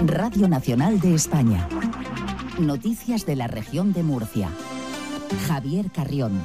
Radio Nacional de España. Noticias de la región de Murcia. Javier Carrión.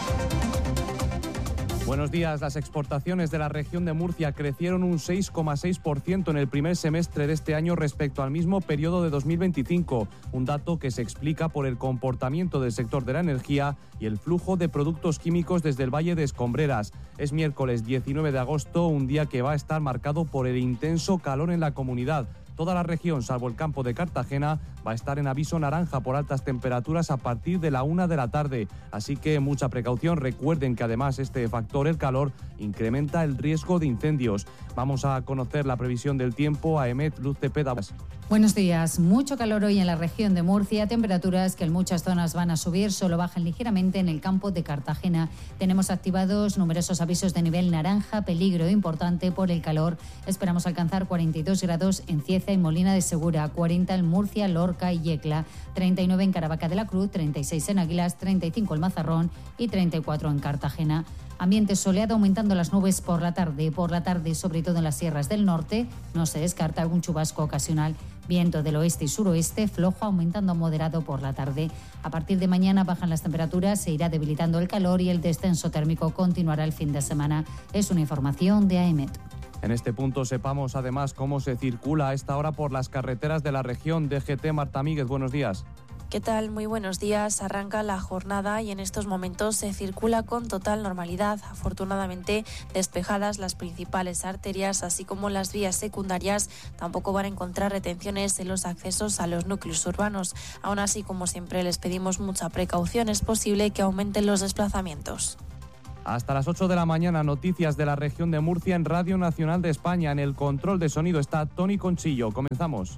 Buenos días. Las exportaciones de la región de Murcia crecieron un 6,6% en el primer semestre de este año respecto al mismo periodo de 2025, un dato que se explica por el comportamiento del sector de la energía y el flujo de productos químicos desde el Valle de Escombreras. Es miércoles 19 de agosto, un día que va a estar marcado por el intenso calor en la comunidad. Toda la región, salvo el campo de Cartagena, va a estar en aviso naranja por altas temperaturas a partir de la 1 de la tarde. Así que mucha precaución. Recuerden que además este factor, el calor, incrementa el riesgo de incendios. Vamos a conocer la previsión del tiempo. Aemet, Luz Cepeda. Buenos días. Mucho calor hoy en la región de Murcia. Temperaturas que en muchas zonas van a subir, solo bajan ligeramente en el campo de Cartagena. Tenemos activados numerosos avisos de nivel naranja, peligro importante por el calor. Esperamos alcanzar 42 grados en Cieza y Molina de Segura, 40 en Murcia, Lorca y Yecla, 39 en Caravaca de la Cruz, 36 en Águilas, 35 en Mazarrón y 34 en Cartagena. Ambiente soleado, aumentando las nubes por la tarde. Por la tarde, sobre todo en las sierras del norte, no se descarta algún chubasco ocasional. Viento del oeste y suroeste, flojo, aumentando a moderado por la tarde. A partir de mañana bajan las temperaturas, se irá debilitando el calor y el descenso térmico continuará el fin de semana. Es una información de AEMET. En este punto sepamos además cómo se circula a esta hora por las carreteras de la región. DGT, Marta Míguez, buenos días. ¿Qué tal? Muy buenos días. Arranca la jornada y en estos momentos se circula con total normalidad. Afortunadamente despejadas las principales arterias, así como las vías secundarias. Tampoco van a encontrar retenciones en los accesos a los núcleos urbanos. Aún así, como siempre, les pedimos mucha precaución. Es posible que aumenten los desplazamientos. Hasta las 8 de la mañana, noticias de la región de Murcia en Radio Nacional de España. En el control de sonido está Tony Conchillo. Comenzamos.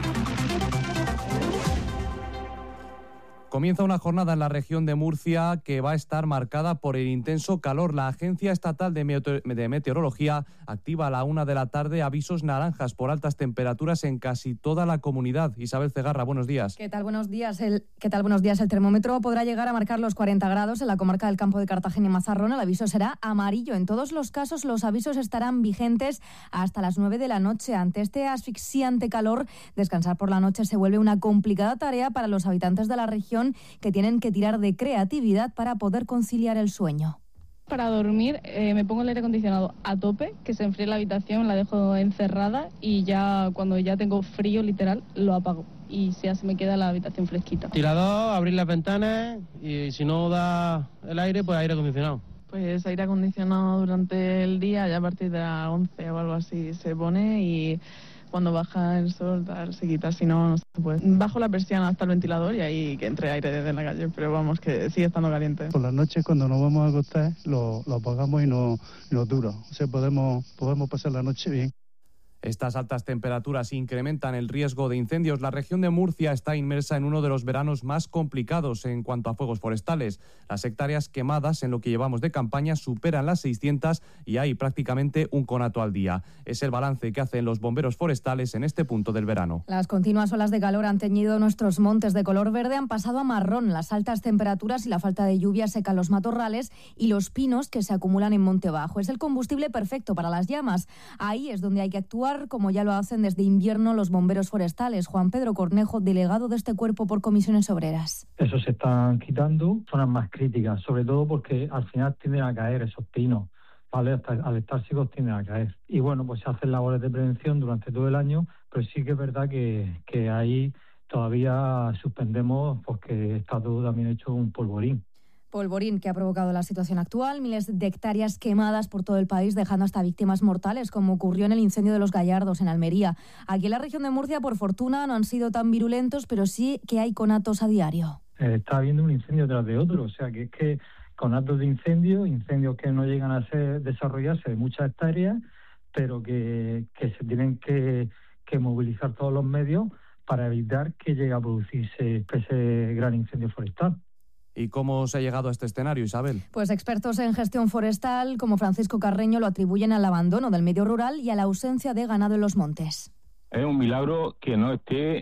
Comienza una jornada en la región de Murcia que va a estar marcada por el intenso calor. La Agencia Estatal de Meteorología activa a la 1 de la tarde avisos naranjas por altas temperaturas en casi toda la comunidad. Isabel Cegarra, buenos días. ¿Qué tal? Buenos días. El termómetro podrá llegar a marcar los 40 grados en la comarca del Campo de Cartagena y Mazarrón. El aviso será amarillo. En todos los casos, los avisos estarán vigentes hasta las 9 de la noche. Ante este asfixiante calor, descansar por la noche se vuelve una complicada tarea para los habitantes de la región, que tienen que tirar de creatividad para poder conciliar el sueño. Para dormir me pongo el aire acondicionado a tope, que se enfríe la habitación, la dejo encerrada y ya cuando ya tengo frío literal lo apago y ya se me queda la habitación fresquita. Ventilador, abrir las ventanas y si no da el aire, pues aire acondicionado. Pues aire acondicionado durante el día, ya a partir de las 11 o algo así se pone y cuando baja el sol tal, se quita, si no, no se puede. Bajo la persiana hasta el ventilador y ahí que entre aire desde la calle, pero vamos, que sigue estando caliente. Por las noches cuando nos vamos a acostar lo apagamos y no dura, o sea, podemos pasar la noche bien. Estas altas temperaturas incrementan el riesgo de incendios. La región de Murcia está inmersa en uno de los veranos más complicados en cuanto a fuegos forestales. Las hectáreas quemadas en lo que llevamos de campaña superan las 600 y hay prácticamente un conato al día. Es el balance que hacen los bomberos forestales en este punto del verano. Las continuas olas de calor han teñido nuestros montes de color verde, han pasado a marrón. Las altas temperaturas y la falta de lluvia secan los matorrales y los pinos que se acumulan en monte bajo. Es el combustible perfecto para las llamas. Ahí es donde hay que actuar, como ya lo hacen desde invierno los bomberos forestales. Juan Pedro Cornejo, delegado de este cuerpo por Comisiones Obreras. Eso se están quitando, zonas más críticas, sobre todo porque al final tienden a caer esos pinos, ¿vale? Al estar secos tienden a caer. Y bueno, pues se hacen labores de prevención durante todo el año, pero sí que es verdad que ahí todavía suspendemos porque está todo también hecho un polvorín. Polvorín que ha provocado la situación actual, miles de hectáreas quemadas por todo el país, dejando hasta víctimas mortales, como ocurrió en el incendio de Los Gallardos, en Almería. Aquí en la región de Murcia, por fortuna, no han sido tan virulentos, pero sí que hay conatos a diario. Está habiendo un incendio tras de otro, o sea que es que conatos de incendios que no llegan a desarrollarse de muchas hectáreas, pero que se tienen que movilizar todos los medios para evitar que llegue a producirse ese gran incendio forestal. ¿Y cómo se ha llegado a este escenario, Isabel? Pues expertos en gestión forestal, como Francisco Carreño, lo atribuyen al abandono del medio rural y a la ausencia de ganado en los montes. Es un milagro que no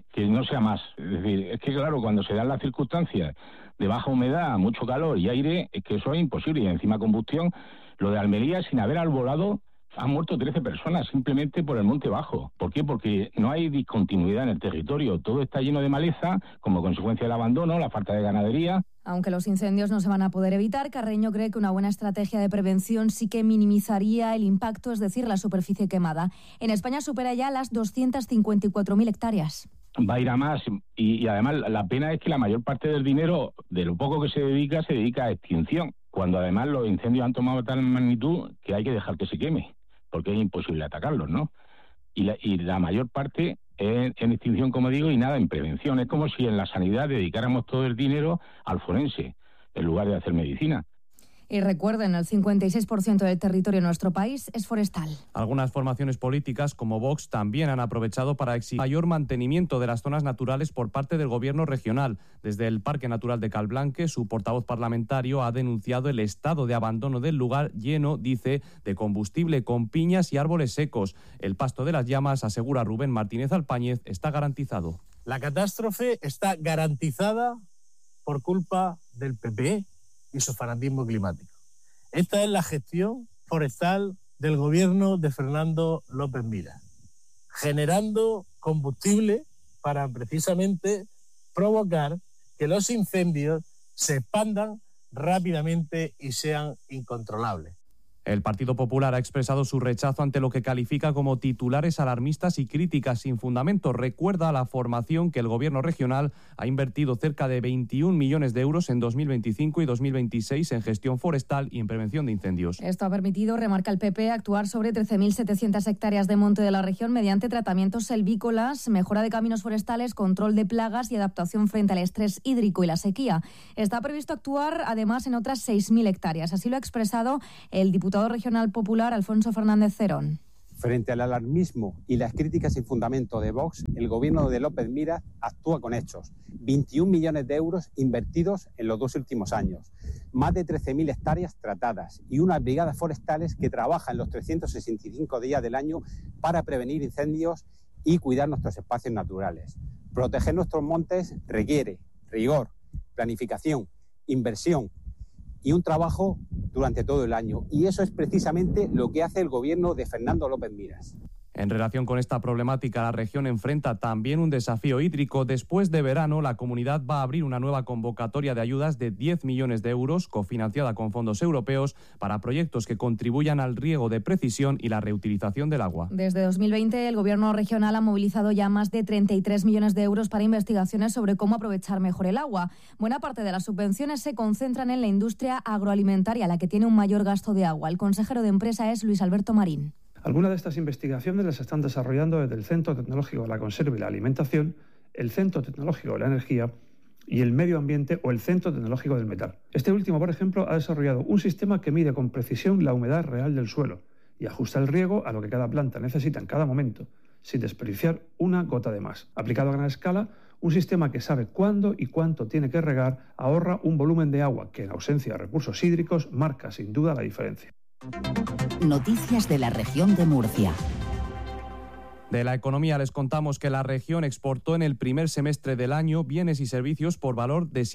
sea más. Es decir, es que claro, cuando se dan las circunstancias de baja humedad, mucho calor y aire, es que eso es imposible. Y encima combustión, lo de Almería sin haber arbolado Han muerto 13 personas simplemente por el monte bajo. ¿Por qué? Porque no hay discontinuidad en el territorio. Todo está lleno de maleza como consecuencia del abandono, la falta de ganadería. Aunque los incendios no se van a poder evitar, Carreño cree que una buena estrategia de prevención sí que minimizaría el impacto, es decir, la superficie quemada. En España supera ya las 254.000 hectáreas. Va a ir a más y además la pena es que la mayor parte del dinero, de lo poco que se dedica a extinción, cuando además los incendios han tomado tal magnitud que hay que dejar que se queme, porque es imposible atacarlos, ¿no? Y la mayor parte en extinción, como digo, y nada en prevención. Es como si en la sanidad dedicáramos todo el dinero al forense, en lugar de hacer medicina. Y recuerden, el 56% del territorio de nuestro país es forestal. Algunas formaciones políticas, como Vox, también han aprovechado para exigir mayor mantenimiento de las zonas naturales por parte del Gobierno regional. Desde el Parque Natural de Calblanque, su portavoz parlamentario ha denunciado el estado de abandono del lugar lleno, dice, de combustible con piñas y árboles secos. El pasto de las llamas, asegura Rubén Martínez Alpáñez, está garantizado. La catástrofe está garantizada por culpa del PP y su fanatismo climático. Esta es la gestión forestal del gobierno de Fernando López Miras, generando combustible para precisamente provocar que los incendios se expandan rápidamente y sean incontrolables. El Partido Popular ha expresado su rechazo ante lo que califica como titulares alarmistas y críticas sin fundamento. Recuerda a la formación que el Gobierno regional ha invertido cerca de 21 millones de euros en 2025 y 2026 en gestión forestal y en prevención de incendios. Esto ha permitido, remarca el PP, actuar sobre 13.700 hectáreas de monte de la región mediante tratamientos selvícolas, mejora de caminos forestales, control de plagas y adaptación frente al estrés hídrico y la sequía. Está previsto actuar además en otras 6.000 hectáreas. Así lo ha expresado el diputado regional popular Alfonso Fernández Cerón. Frente al alarmismo y las críticas sin fundamento de Vox, el gobierno de López Miras actúa con hechos. 21 millones de euros invertidos en los 2 últimos años, más de 13.000 hectáreas tratadas y unas brigadas forestales que trabajan los 365 días del año para prevenir incendios y cuidar nuestros espacios naturales. Proteger nuestros montes requiere rigor, planificación, inversión y un trabajo durante todo el año. Y eso es precisamente lo que hace el gobierno de Fernando López Miras. En relación con esta problemática, la región enfrenta también un desafío hídrico. Después de verano, la comunidad va a abrir una nueva convocatoria de ayudas de 10 millones de euros, cofinanciada con fondos europeos, para proyectos que contribuyan al riego de precisión y la reutilización del agua. Desde 2020, el Gobierno regional ha movilizado ya más de 33 millones de euros para investigaciones sobre cómo aprovechar mejor el agua. Buena parte de las subvenciones se concentran en la industria agroalimentaria, la que tiene un mayor gasto de agua. El consejero de Empresa es Luis Alberto Marín. Algunas de estas investigaciones las están desarrollando desde el Centro Tecnológico de la Conserva y la Alimentación, el Centro Tecnológico de la Energía y el Medio Ambiente o el Centro Tecnológico del Metal. Este último, por ejemplo, ha desarrollado un sistema que mide con precisión la humedad real del suelo y ajusta el riego a lo que cada planta necesita en cada momento, sin desperdiciar una gota de más. Aplicado a gran escala, un sistema que sabe cuándo y cuánto tiene que regar ahorra un volumen de agua que, en ausencia de recursos hídricos, marca sin duda la diferencia. Noticias de la región de Murcia. De la economía les contamos que la región exportó en el primer semestre del año bienes y servicios por valor de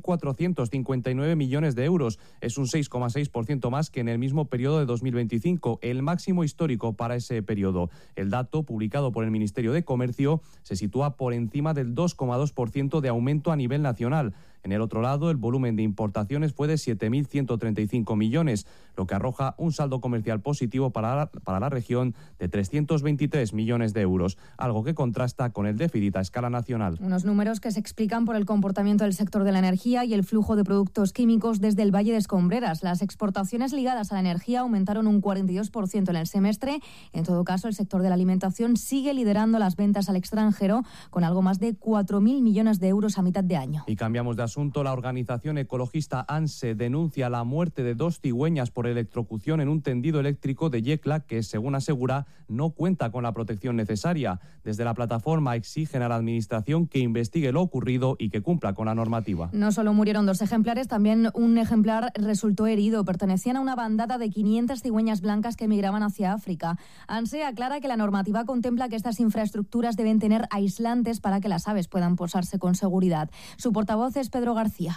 7.459 millones de euros. Es un 6,6% más que en el mismo periodo de 2025, el máximo histórico para ese periodo. El dato, publicado por el Ministerio de Comercio, se sitúa por encima del 2,2% de aumento a nivel nacional. En el otro lado, el volumen de importaciones fue de 7.135 millones, lo que arroja un saldo comercial positivo para la región de 323 millones de euros, algo que contrasta con el déficit a escala nacional. Unos números que se explican por el comportamiento del sector de la energía y el flujo de productos químicos desde el Valle de Escombreras. Las exportaciones ligadas a la energía aumentaron un 42% en el semestre. En todo caso, el sector de la alimentación sigue liderando las ventas al extranjero con algo más de 4.000 millones de euros a mitad de año. Y cambiamos de asunto. La organización ecologista ANSE denuncia la muerte de 2 cigüeñas por electrocución en un tendido eléctrico de Yecla que, según asegura, no cuenta con la protección necesaria. Desde la plataforma exigen a la Administración que investigue lo ocurrido y que cumpla con la normativa. No solo murieron 2 ejemplares, también un ejemplar resultó herido. Pertenecían a una bandada de 500 cigüeñas blancas que migraban hacia África. ANSE aclara que la normativa contempla que estas infraestructuras deben tener aislantes para que las aves puedan posarse con seguridad. Su portavoz es Pedro García.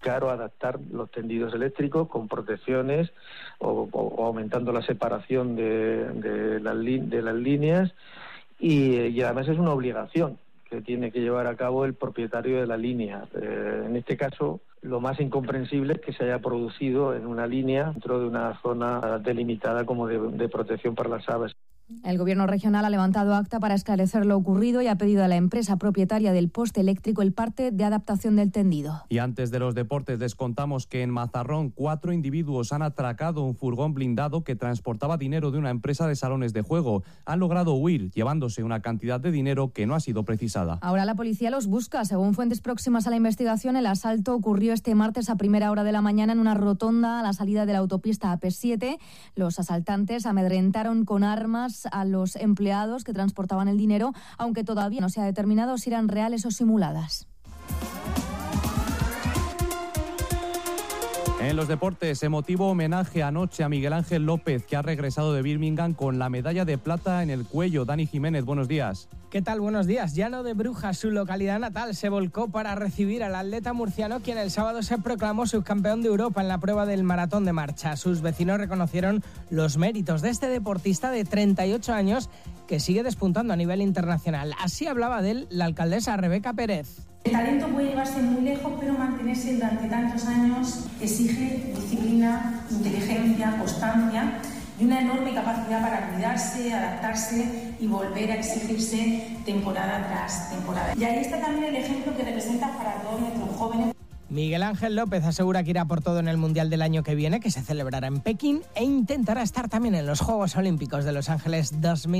caro adaptar los tendidos eléctricos con protecciones o aumentando la separación de las líneas y además es una obligación que tiene que llevar a cabo el propietario de la línea. En este caso, lo más incomprensible es que se haya producido en una línea dentro de una zona delimitada como de protección para las aves. El Gobierno regional ha levantado acta para esclarecer lo ocurrido y ha pedido a la empresa propietaria del poste eléctrico el parte de adaptación del tendido. Y antes de los deportes les contamos que en Mazarrón 4 individuos han atracado un furgón blindado que transportaba dinero de una empresa de salones de juego. Han logrado huir llevándose una cantidad de dinero que no ha sido precisada. Ahora la policía los busca. Según fuentes próximas a la investigación, el asalto ocurrió este martes a primera hora de la mañana en una rotonda a la salida de la autopista AP7. Los asaltantes amedrentaron con armas a los empleados que transportaban el dinero, aunque todavía no se ha determinado si eran reales o simuladas. En los deportes, emotivo homenaje anoche a Miguel Ángel López, que ha regresado de Birmingham con la medalla de plata en el cuello. Dani Jiménez, buenos días. ¿Qué tal? Buenos días. Llano de Brujas, su localidad natal, se volcó para recibir al atleta murciano, quien el sábado se proclamó subcampeón de Europa en la prueba del maratón de marcha. Sus vecinos reconocieron los méritos de este deportista de 38 años que sigue despuntando a nivel internacional. Así hablaba de él la alcaldesa Rebeca Pérez. El talento puede llevarse muy lejos, pero mantenerse durante tantos años exige disciplina, inteligencia, constancia y una enorme capacidad para cuidarse, adaptarse y volver a exigirse temporada tras temporada. Y ahí está también el ejemplo que representa para todos nuestros jóvenes. Miguel Ángel López asegura que irá por todo en el Mundial del año que viene, que se celebrará en Pekín, e intentará estar también en los Juegos Olímpicos de Los Ángeles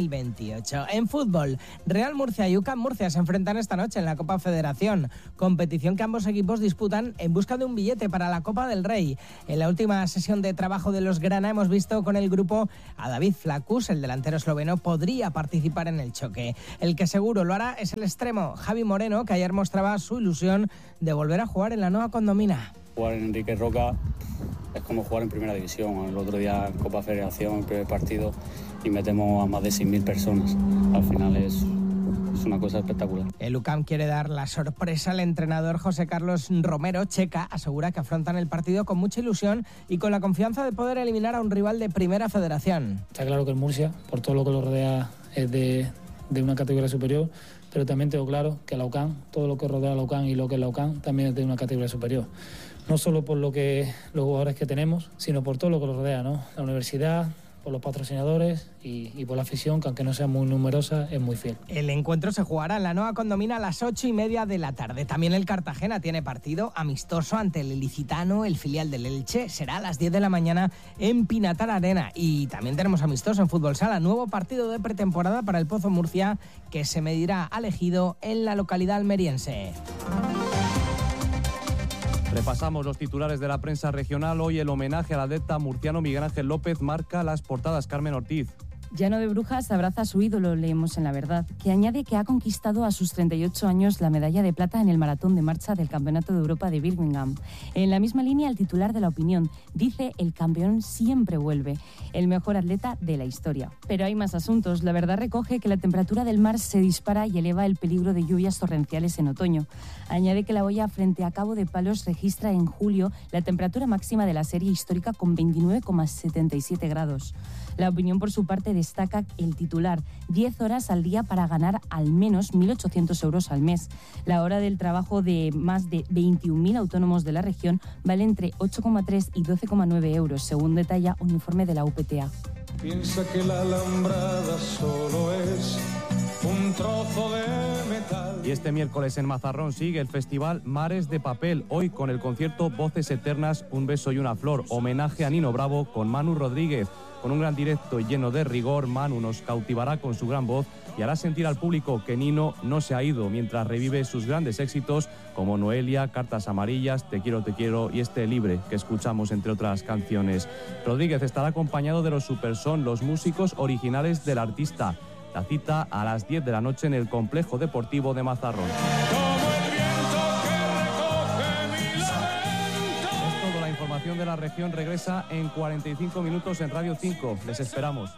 2028. En fútbol, Real Murcia y UCAM Murcia se enfrentan esta noche en la Copa Federación, competición que ambos equipos disputan en busca de un billete para la Copa del Rey. En la última sesión de trabajo de los Grana hemos visto con el grupo a David Flacus, el delantero esloveno, podría participar en el choque. El que seguro lo hará es el extremo Javi Moreno, que ayer mostraba su ilusión de volver a jugar en la nueva Condomina. Jugar en Enrique Roca es como jugar en primera división. El otro día en Copa Federación, el primer partido, y metemos a más de 6.000 personas. Al final es una cosa espectacular. El UCAM quiere dar la sorpresa al entrenador José Carlos Romero. Checa asegura que afrontan el partido con mucha ilusión y con la confianza de poder eliminar a un rival de primera federación. Está claro que el Murcia, por todo lo que lo rodea, es de una categoría superior, pero también tengo claro que la UCAM, todo lo que rodea a la UCAM y lo que es la UCAM, también es de una categoría superior. No solo por lo que los jugadores que tenemos, sino por todo lo que lo rodea, ¿no? La universidad, por los patrocinadores y por la afición, que aunque no sea muy numerosa, es muy fiel. El encuentro se jugará en la nueva Condomina a las 8:30 de la tarde. También el Cartagena tiene partido amistoso ante el Ilicitano, el filial del Elche. Será a las 10 de la mañana en Pinatar Arena. Y también tenemos amistoso en Fútbol Sala, nuevo partido de pretemporada para el Pozo Murcia, que se medirá al Ejido en la localidad almeriense. Repasamos los titulares de la prensa regional. Hoy el homenaje al atleta murciano Miguel Ángel López marca las portadas. Carmen Ortiz. Llano de Brujas abraza a su ídolo, leemos en La Verdad, que añade que ha conquistado a sus 38 años la medalla de plata en el maratón de marcha del Campeonato de Europa de Birmingham. En la misma línea, el titular de La Opinión dice: el campeón siempre vuelve, el mejor atleta de la historia. Pero hay más asuntos. La Verdad recoge que la temperatura del mar se dispara y eleva el peligro de lluvias torrenciales en otoño. Añade que la boya frente a Cabo de Palos registra en julio la temperatura máxima de la serie histórica con 29,77 grados. La Opinión, por su parte, destaca el titular: 10 horas al día para ganar al menos 1.800 euros al mes. La hora del trabajo de más de 21.000 autónomos de la región vale entre 8,3 y 12,9 euros, según detalla un informe de la UPTA. Piensa que la alambrada solo es un trozo de metal. Y este miércoles en Mazarrón sigue el festival Mares de Papel, hoy con el concierto Voces Eternas, un beso y una flor, homenaje a Nino Bravo con Manu Rodríguez. Con un gran directo y lleno de rigor, Manu nos cautivará con su gran voz y hará sentir al público que Nino no se ha ido, mientras revive sus grandes éxitos como Noelia, Cartas Amarillas, Te quiero y este Libre, que escuchamos entre otras canciones. Rodríguez estará acompañado de los Superson, los músicos originales del artista. La cita a las 10 de la noche en el Complejo Deportivo de Mazarrón. Es todo. La información de la región regresa en 45 minutos en Radio 5. Les esperamos.